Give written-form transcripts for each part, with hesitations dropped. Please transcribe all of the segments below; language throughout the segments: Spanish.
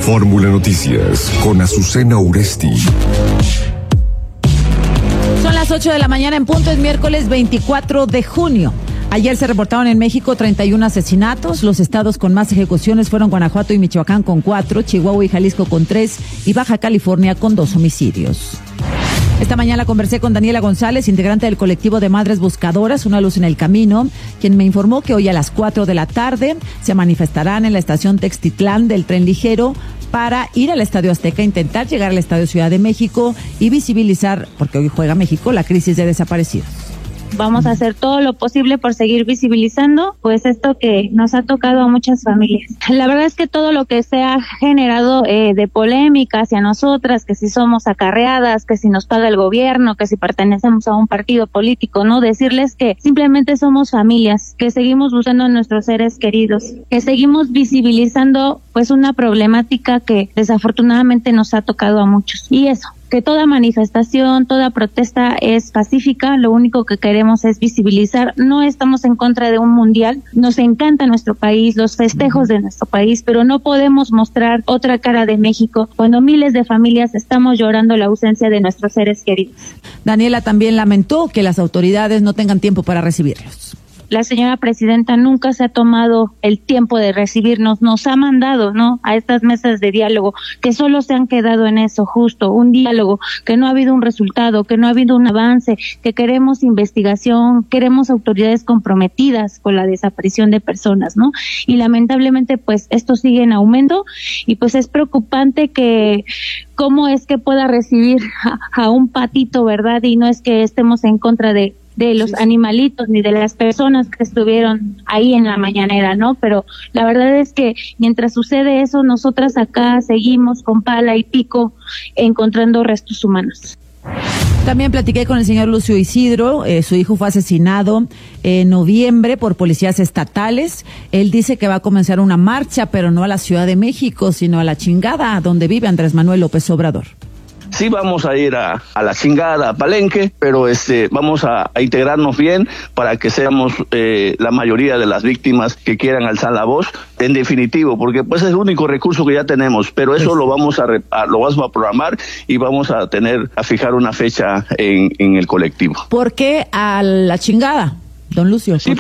Fórmula Noticias con Azucena Uresti. Son las 8 de la mañana en punto, es miércoles 24 de junio. Ayer se reportaron en México 31 asesinatos. Los estados con más ejecuciones fueron Guanajuato y Michoacán con 4, Chihuahua y Jalisco con 3 y Baja California con 2 homicidios. Esta mañana conversé con Daniela González, integrante del colectivo de Madres Buscadoras, Una Luz en el Camino, quien me informó que hoy a las 4 de la tarde se manifestarán en la estación Textitlán del tren ligero para ir al Estadio Azteca, intentar llegar al Estadio Ciudad de México y visibilizar, porque hoy juega México, la crisis de desaparecidos. Vamos a hacer todo lo posible por seguir visibilizando, pues esto que nos ha tocado a muchas familias. La verdad es que todo lo que se ha generado de polémica hacia nosotras, que si somos acarreadas, que si nos paga el gobierno, que si pertenecemos a un partido político, ¿no? Decirles que simplemente somos familias, que seguimos buscando a nuestros seres queridos, que seguimos visibilizando pues una problemática que desafortunadamente nos ha tocado a muchos. Y eso, que toda manifestación, toda protesta es pacífica, lo único que queremos es visibilizar, no estamos en contra de un mundial, nos encanta nuestro país, los festejos de nuestro país, pero no podemos mostrar otra cara de México cuando miles de familias estamos llorando la ausencia de nuestros seres queridos. Daniela también lamentó que las autoridades no tengan tiempo para recibirlos. La señora presidenta nunca se ha tomado el tiempo de recibirnos, nos ha mandado, ¿no?, a estas mesas de diálogo, que solo se han quedado en eso, justo, un diálogo, que no ha habido un resultado, que no ha habido un avance, que queremos investigación, queremos autoridades comprometidas con la desaparición de personas, ¿no? Y lamentablemente, pues, esto sigue en aumento, y pues es preocupante que cómo es que pueda recibir a un patito, ¿verdad? Y no es que estemos en contra de los animalitos ni de las personas que estuvieron ahí en la mañanera, ¿no? Pero la verdad es que mientras sucede eso, nosotras acá seguimos con pala y pico encontrando restos humanos. También platiqué con el señor Lucio Isidro, su hijo fue asesinado en noviembre por policías estatales. Él dice que va a comenzar una marcha, pero no a la Ciudad de México, sino a la chingada, donde vive Andrés Manuel López Obrador. Sí vamos a ir a la chingada, a Palenque, pero vamos a integrarnos bien para que seamos la mayoría de las víctimas que quieran alzar la voz, en definitivo, porque pues es el único recurso que ya tenemos, pero eso lo vamos a programar y vamos a fijar una fecha en el colectivo. ¿Por qué a la chingada, don Lucio? Sí,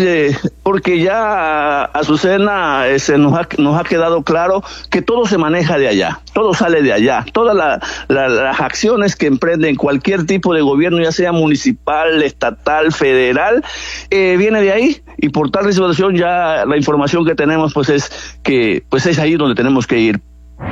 porque ya Azucena nos ha quedado claro que todo se maneja de allá, todo sale de allá, todas las acciones que emprenden cualquier tipo de gobierno, ya sea municipal, estatal, federal, viene de ahí, y por tal situación ya la información que tenemos pues es que pues es ahí donde tenemos que ir.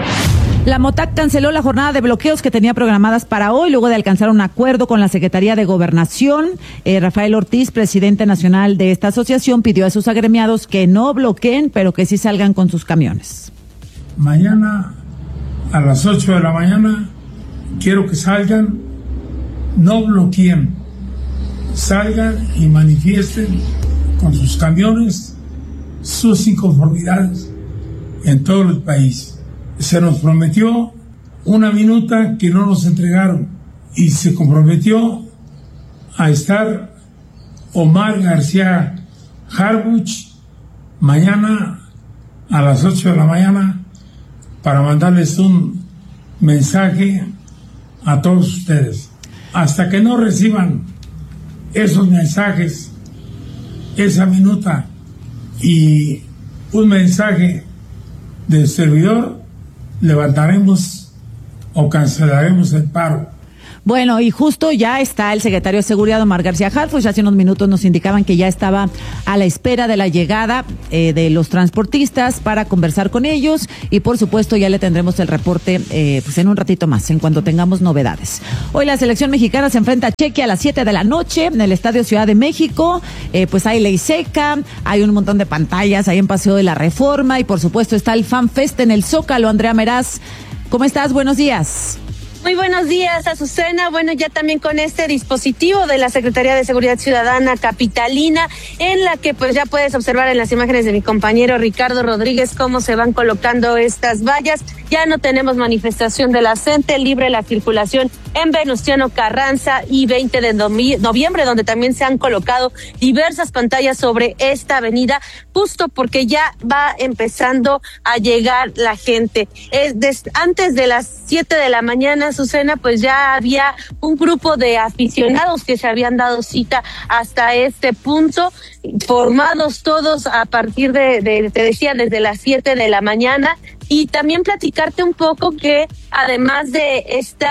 La MOTAC canceló la jornada de bloqueos que tenía programadas para hoy, luego de alcanzar un acuerdo con la Secretaría de Gobernación. Rafael Ortiz, presidente nacional de esta asociación, pidió a sus agremiados que no bloqueen, pero que sí salgan con sus camiones. Mañana a las 8 de la mañana quiero que salgan, no bloqueen, salgan y manifiesten con sus camiones sus inconformidades en todo el país. Se nos prometió una minuta que no nos entregaron y se comprometió a estar Omar García Harfuch mañana a las 8 de la mañana para mandarles un mensaje a todos ustedes. Hasta que no reciban esos mensajes, esa minuta y un mensaje del servidor, levantaremos o cancelaremos el paro. Bueno, y justo ya está el secretario de Seguridad, Omar García Harfuch. Hace unos minutos nos indicaban que ya estaba a la espera de la llegada de los transportistas para conversar con ellos, y por supuesto ya le tendremos el reporte pues en un ratito más, en cuanto tengamos novedades. Hoy la selección mexicana se enfrenta a Chequia a las 7 de la noche en el Estadio Ciudad de México. Pues hay ley seca, hay un montón de pantallas ahí en Paseo de la Reforma, y por supuesto está el Fan Fest en el Zócalo. Andrea Meraz, ¿cómo estás? Buenos días. Muy buenos días, Azucena. Bueno, ya también con este dispositivo de la Secretaría de Seguridad Ciudadana capitalina, en la que pues ya puedes observar en las imágenes de mi compañero Ricardo Rodríguez cómo se van colocando estas vallas. Ya no tenemos manifestación de la gente, libre la circulación en Venustiano Carranza y 20 de noviembre, donde también se han colocado diversas pantallas sobre esta avenida, justo porque ya va empezando a llegar la gente. Antes de las 7 de la mañana, Azucena, pues ya había un grupo de aficionados que se habían dado cita hasta este punto, formados todos a partir te decía, desde las 7 de la mañana, y también platicarte un poco que además de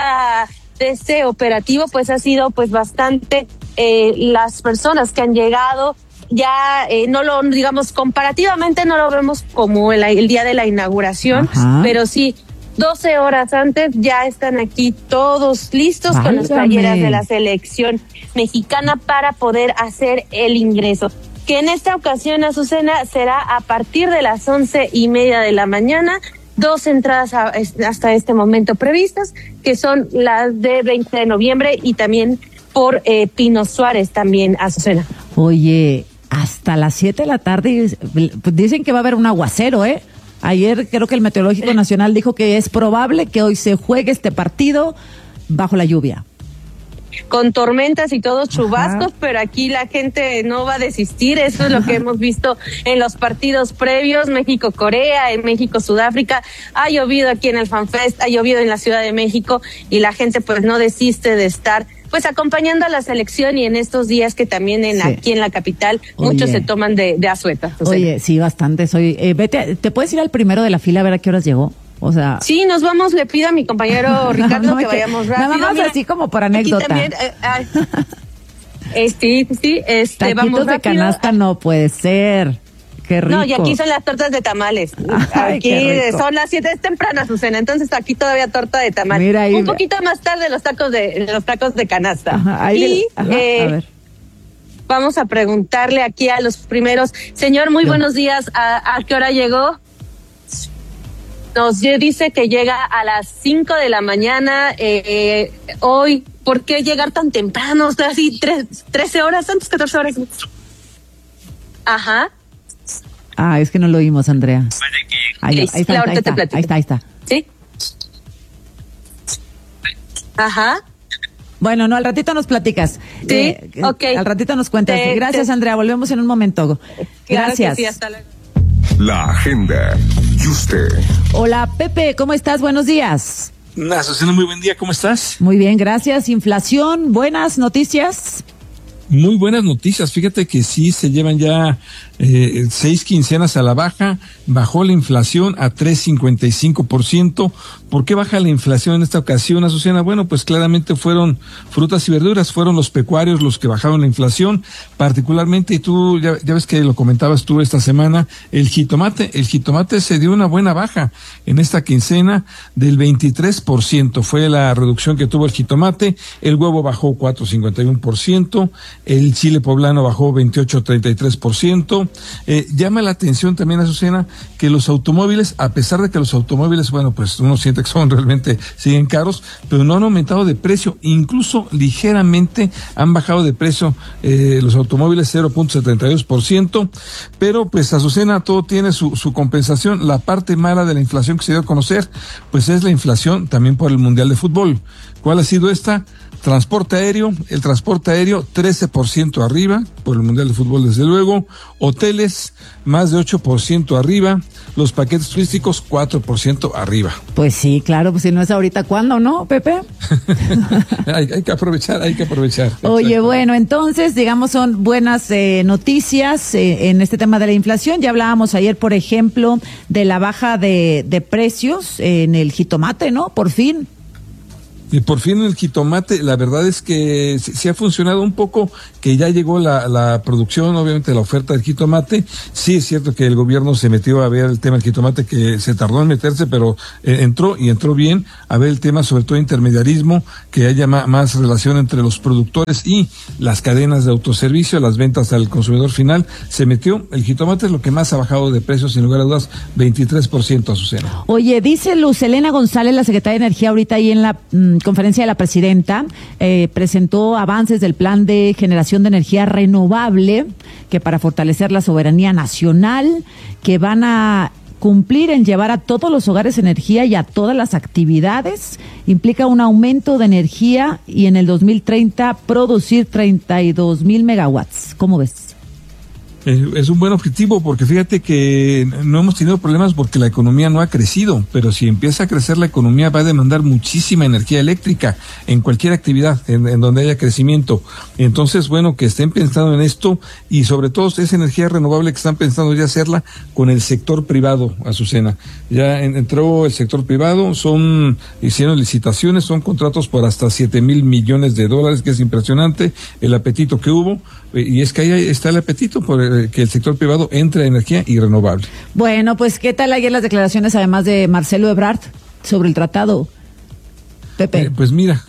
este operativo, pues ha sido pues bastante las personas que han llegado. Ya no lo, digamos, comparativamente no lo vemos como el día de la inauguración, Ajá. Pero sí, 12 horas antes ya están aquí todos listos con las playeras de la selección mexicana para poder hacer el ingreso. Que en esta ocasión, Azucena, será a partir de las 11:30 de la mañana. 2 entradas hasta este momento previstas, que son las de 20 de noviembre y también por Pino Suárez también, Azucena. Oye, hasta las 7 de la tarde, pues dicen que va a haber un aguacero, ¿eh? Ayer creo que el Meteorológico Nacional dijo que es probable que hoy se juegue este partido bajo la lluvia. Con tormentas y todos chubascos, Ajá. Pero aquí la gente no va a desistir. Eso es lo que hemos visto en los partidos previos, México-Corea, en México-Sudáfrica. Ha llovido aquí en el FanFest, ha llovido en la Ciudad de México y la gente pues no desiste de estar pues acompañando a la selección, y en estos días que también aquí en la capital muchos se toman de asueta. Oye, sí, bastante. Vete, ¿te puedes ir al primero de la fila a ver a qué horas llegó? O sea, sí, nos vamos, le pido a mi compañero Ricardo que vayamos rápido. Nada más así como por anécdota. También, sí, taquitos vamos rápido. De canasta no puede ser. Qué rico. No, y aquí son las tortas de tamales. Ay, aquí son las 7, es temprana, Azucena, entonces aquí todavía torta de tamal. Mira ahí. Un poquito más tarde los tacos de canasta. Ajá, a ver. Vamos a preguntarle aquí a los primeros. Señor, muy buenos días. ¿A qué hora llegó? Nos dice que llega a las 5 de la mañana. Hoy, ¿por qué llegar tan temprano? O sea, así 13 horas antes, 14 horas. Ajá. Es que no lo oímos, Andrea. Ahí está. ¿Sí? Ajá. Bueno, no, al ratito nos platicas. Sí, ok. Al ratito nos cuentas. Gracias, Andrea. Volvemos en un momento. Gracias. Sí, hasta luego. La agenda. ¿Y usted? Hola, Pepe, ¿cómo estás? Buenos días. Azucena, muy buen día, ¿cómo estás? Muy bien, gracias. Inflación, buenas noticias. Muy buenas noticias, fíjate que sí se llevan ya 6 quincenas a la baja, bajó la inflación a 3.55%. ¿Por qué baja la inflación en esta ocasión, Azucena? Bueno, pues claramente fueron frutas y verduras, fueron los pecuarios los que bajaron la inflación, particularmente, y tú ya ves que lo comentabas tú esta semana, el jitomate se dio una buena baja en esta quincena del 23%, fue la reducción que tuvo el jitomate, el huevo bajó 4.51%, el chile poblano bajó 28.33%. Llama la atención también, Azucena, que los automóviles, a pesar de que los automóviles, bueno, pues uno siente que son realmente, siguen caros, pero no han aumentado de precio, incluso ligeramente han bajado de precio los automóviles 0.72%, pero pues, Azucena, todo tiene su compensación. La parte mala de la inflación que se dio a conocer, pues es la inflación también por el Mundial de Fútbol. ¿Cuál ha sido esta? Transporte aéreo, el transporte aéreo 13% arriba, por el Mundial de Fútbol desde luego, hoteles más de 8% arriba, los paquetes turísticos 4% arriba. Pues sí, claro, pues si no es ahorita, ¿cuándo, no, Pepe? hay que aprovechar. Oye, bueno, entonces, digamos, son buenas noticias en este tema de la inflación. Ya hablábamos ayer, por ejemplo, de la baja de precios en el jitomate, ¿no? Por fin. Y por fin el jitomate, la verdad es que sí ha funcionado un poco, que ya llegó la producción, obviamente la oferta del jitomate. Sí es cierto que el gobierno se metió a ver el tema del jitomate, que se tardó en meterse, pero entró bien a ver el tema, sobre todo intermediarismo, que haya más relación entre los productores y las cadenas de autoservicio, las ventas al consumidor final. Se metió, el jitomate es lo que más ha bajado de precios, sin lugar a dudas, 23%, Azucena. Oye, dice Luz Helena González, la secretaria de Energía, ahorita ahí en la conferencia de la presidenta, presentó avances del plan de generación de energía renovable, que para fortalecer la soberanía nacional, que van a cumplir en llevar a todos los hogares energía y a todas las actividades, implica un aumento de energía y en el 2030 producir 32,000 megawatts. ¿Cómo ves? Es un buen objetivo porque fíjate que no hemos tenido problemas porque la economía no ha crecido, pero si empieza a crecer la economía va a demandar muchísima energía eléctrica en cualquier actividad en donde haya crecimiento. Entonces, bueno, que estén pensando en esto y sobre todo esa energía renovable que están pensando ya hacerla con el sector privado, Azucena. Ya entró el sector privado, hicieron licitaciones, son contratos por hasta $7,000 millones, que es impresionante el apetito que hubo. Y es que ahí está el apetito por que el sector privado entre a energía y renovable. Bueno, pues, ¿qué tal ayer las declaraciones, además de Marcelo Ebrard, sobre el tratado, Pepe? Pues mira,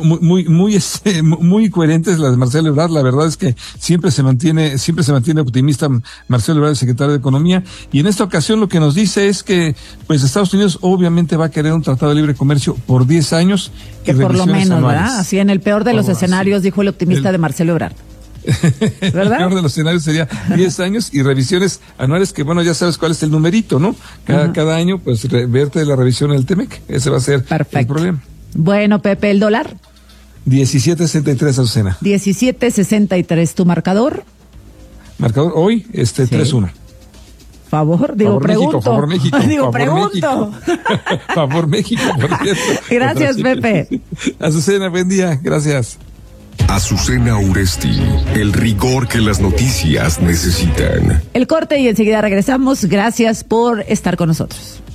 muy coherentes las de Marcelo Ebrard. La verdad es que siempre se mantiene optimista Marcelo Ebrard, el secretario de Economía. Y en esta ocasión lo que nos dice es que, pues, Estados Unidos obviamente va a querer un tratado de libre comercio por 10 años. Que por lo menos, anuales. ¿Verdad? Así en el peor de los escenarios, dijo el optimista de Marcelo Ebrard. ¿Verdad? El peor de los escenarios sería 10 años y revisiones anuales, que bueno, ya sabes cuál es el numerito, ¿no? Cada año, pues, verte la revisión en el TEMEC. Ese va a ser el problema. Bueno, Pepe, ¿el dólar? 17.63, Azucena. 17.63, ¿tu marcador? Marcador hoy, 3-1. Pregunto. Favor México. Digo, pregunto. Favor México, por cierto. Gracias, Pepe. Azucena, buen día, gracias. Azucena Uresti, el rigor que las noticias necesitan. El corte y enseguida regresamos. Gracias por estar con nosotros.